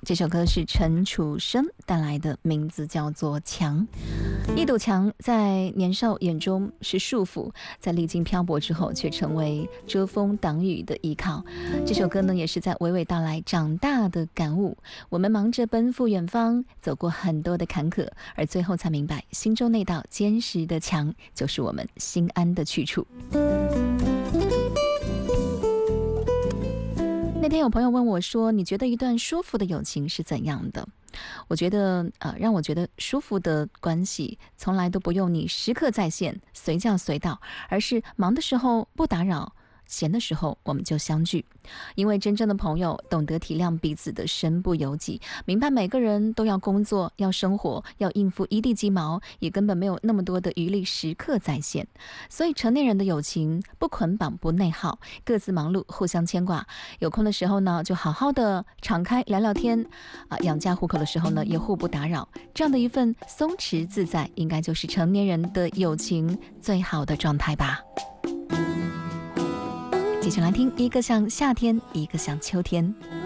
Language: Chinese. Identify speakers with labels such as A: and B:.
A: 这首歌是陈楚生带来的，名字叫做《墙》。一堵墙在年少眼中是束缚，在历经漂泊之后却成为遮风挡雨的依靠。这首歌呢，也是在娓娓道来长大的感悟。我们忙着奔赴远方，走过很多的坎坷，而最后才明白，心中那道坚实的墙，就是我们心安的去处。那天有朋友问我说，你觉得一段舒服的友情是怎样的？我觉得让我觉得舒服的关系从来都不用你时刻在线随叫随到，而是忙的时候不打扰，闲的时候我们就相聚。因为真正的朋友懂得体谅彼此的身不由己，明白每个人都要工作，要生活，要应付一地鸡毛，也根本没有那么多的余力时刻在线。所以成年人的友情不捆绑不内耗，各自忙碌互相牵挂，有空的时候呢就好好的敞开聊聊天养家糊口的时候呢也互不打扰，这样的一份松弛自在，应该就是成年人的友情最好的状态吧。继续来听，一个像夏天，一个像秋天。